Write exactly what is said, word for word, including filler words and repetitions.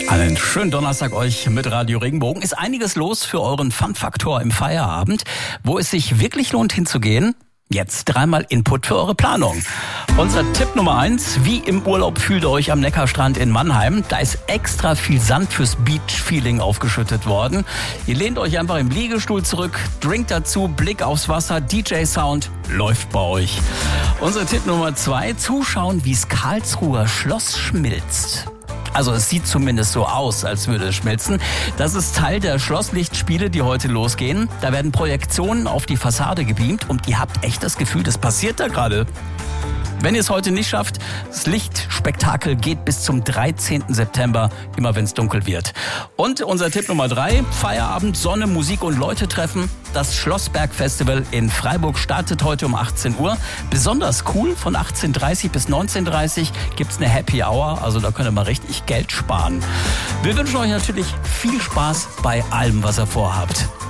Einen schönen Donnerstag euch mit Radio Regenbogen. Ist einiges los für euren Fun-Faktor im Feierabend. Wo es sich wirklich lohnt hinzugehen? Jetzt dreimal Input für eure Planung. Unser Tipp Nummer eins, wie im Urlaub fühlt ihr euch am Neckarstrand in Mannheim. Da ist extra viel Sand fürs Beach-Feeling aufgeschüttet worden. Ihr lehnt euch einfach im Liegestuhl zurück, Drink dazu, Blick aufs Wasser, D J-Sound läuft bei euch. Unser Tipp Nummer zwei, zuschauen, wie's Karlsruher Schloss schmilzt. Also es sieht zumindest so aus, als würde es schmelzen. Das ist Teil der Schlosslichtspiele, die heute losgehen. Da werden Projektionen auf die Fassade gebeamt und ihr habt echt das Gefühl, das passiert da gerade. Wenn ihr es heute nicht schafft, das Lichtspektakel geht bis zum dreizehnten September, immer wenn es dunkel wird. Und unser Tipp Nummer drei, Feierabend, Sonne, Musik und Leute treffen. Das Schlossberg-Festival in Freiburg startet heute um achtzehn Uhr. Besonders cool, von achtzehn Uhr dreißig bis neunzehn Uhr dreißig gibt's eine Happy Hour, also da könnt ihr mal richtig Geld sparen. Wir wünschen euch natürlich viel Spaß bei allem, was ihr vorhabt.